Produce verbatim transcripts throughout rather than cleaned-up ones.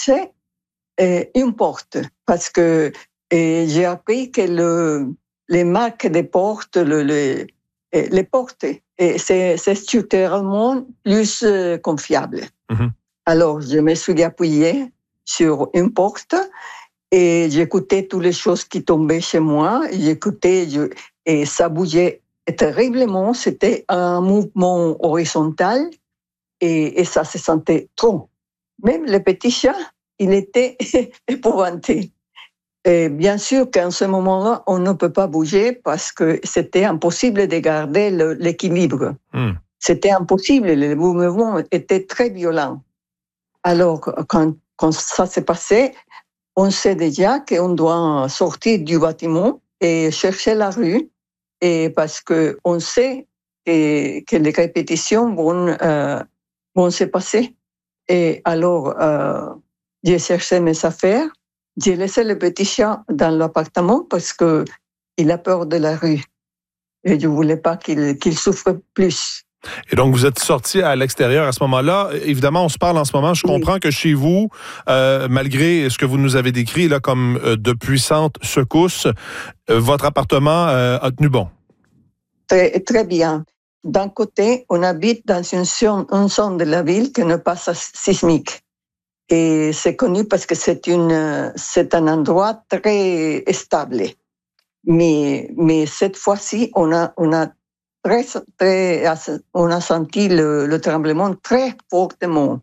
cherchais euh, une porte parce que et j'ai appris que le, les marques des portes, le, le, les portes, et c'est, c'est structurellement plus euh, confiable. Mm-hmm. Alors, je me suis appuyée sur une porte et j'écoutais toutes les choses qui tombaient chez moi. J'écoutais je, et ça bougeait terriblement. C'était un mouvement horizontal et, et ça se sentait trop. Même le petit chat, il était épouvanté. Et bien sûr qu'en ce moment-là, on ne peut pas bouger parce que c'était impossible de garder le, l'équilibre. Mm. C'était impossible, le mouvement était très violent. Alors, quand, quand ça s'est passé, on sait déjà qu'on doit sortir du bâtiment et chercher la rue, et parce qu'on sait que, que les répétitions vont, euh, vont se passer. Et alors, euh, j'ai cherché mes affaires. J'ai laissé le petit chat dans l'appartement parce qu'il a peur de la rue. Et je ne voulais pas qu'il, qu'il souffre plus. Et donc, vous êtes sorti à l'extérieur à ce moment-là. Évidemment, on se parle en ce moment. Je oui. comprends que chez vous, euh, malgré ce que vous nous avez décrit là, comme euh, de puissantes secousses, euh, votre appartement euh, a tenu bon. Très, très bien. D'un côté, on habite dans une zone, une zone de la ville qui n'est pas sismique. Et c'est connu parce que c'est, une, c'est un endroit très stable. Mais, mais cette fois-ci, on a, on a, très, très, on a senti le, le tremblement très fortement.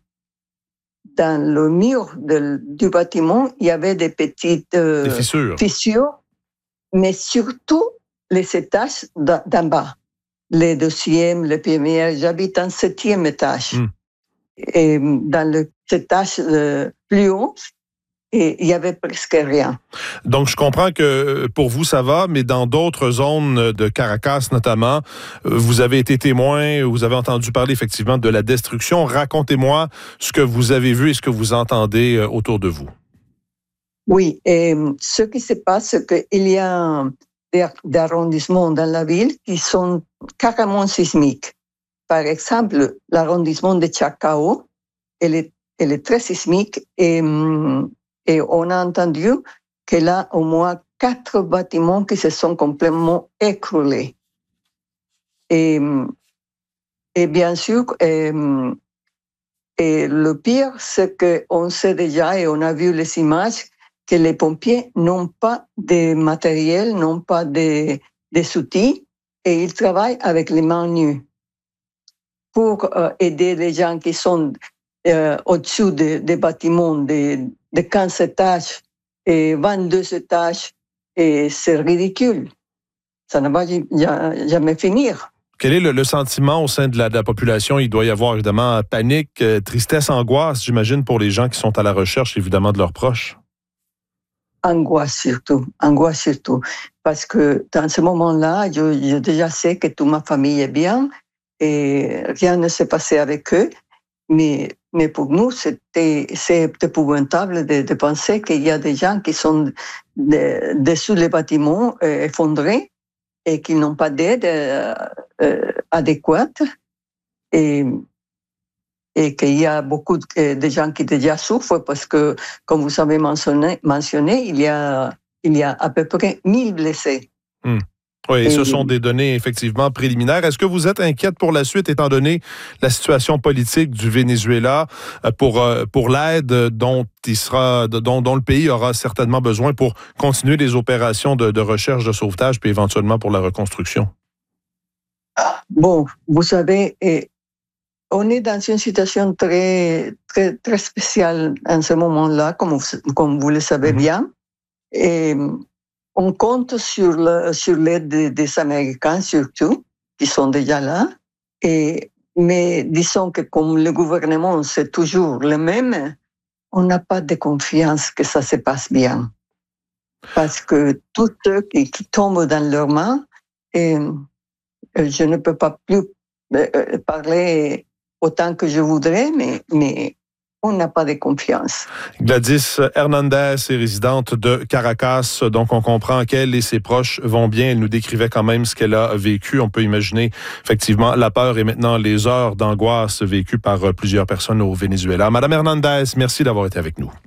Dans le mur de, du bâtiment, il y avait des petites euh, des fissures. fissures, mais surtout les étages d'en bas. Les deuxième, les premiers. J'habite en septième étage. Mm. Et dans le étage euh, plus haut, et il y avait presque rien. Donc, je comprends que pour vous, ça va, mais dans d'autres zones de Caracas, notamment, vous avez été témoin, vous avez entendu parler effectivement de la destruction. Racontez-moi ce que vous avez vu et ce que vous entendez autour de vous. Oui, et ce qui se passe, c'est qu'il y a des arrondissements dans la ville qui sont carrément sismiques. Par exemple, l'arrondissement de Chacao, elle est, elle est très sismique et, et on a entendu qu'il y a au moins quatre bâtiments qui se sont complètement écroulés. Et, et bien sûr, et, et le pire, c'est qu'on sait déjà et on a vu les images que les pompiers n'ont pas de matériel, n'ont pas de, de outils et ils travaillent avec les mains nues pour euh, aider les gens qui sont euh, au-dessus des de bâtiments de, de quinze étages et vingt-deux étages. Et c'est ridicule. Ça ne va jamais finir. Quel est le, le sentiment au sein de la, de la population? Il doit y avoir évidemment panique, euh, tristesse, angoisse, j'imagine, pour les gens qui sont à la recherche, évidemment, de leurs proches. Angoisse surtout, angoisse surtout. Parce que dans ce moment-là, je, je déjà sais que toute ma famille est bien, et rien ne s'est passé avec eux, mais, mais pour nous, c'était, c'est épouvantable de, de penser qu'il y a des gens qui sont de, dessous les bâtiments euh, effondrés et qui n'ont pas d'aide euh, euh, adéquate, et, et qu'il y a beaucoup de, de gens qui déjà souffrent parce que, comme vous avez mentionné, mentionné il, y a, il y a à peu près mille blessés. Mmh. Oui, et ce sont des données effectivement préliminaires. Est-ce que vous êtes inquiète pour la suite, étant donné la situation politique du Venezuela, pour, pour l'aide dont, il sera, dont, dont le pays aura certainement besoin pour continuer les opérations de, de recherche, de sauvetage, puis éventuellement pour la reconstruction? Bon, vous savez, on est dans une situation très, très, très spéciale en ce moment-là, comme, comme vous le savez bien. Et on compte sur, le, sur l'aide des, des Américains, surtout, qui sont déjà là. Et, mais disons que comme le gouvernement, c'est toujours le même, on n'a pas de confiance que ça se passe bien. Parce que tous ceux qui, qui tombent dans leurs mains, et, je ne peux pas plus parler autant que je voudrais, mais... mais on n'a pas de confiance. Gladys Hernandez est résidente de Caracas, donc on comprend qu'elle et ses proches vont bien. Elle nous décrivait quand même ce qu'elle a vécu. On peut imaginer effectivement la peur et maintenant les heures d'angoisse vécues par plusieurs personnes au Venezuela. Madame Hernandez, merci d'avoir été avec nous.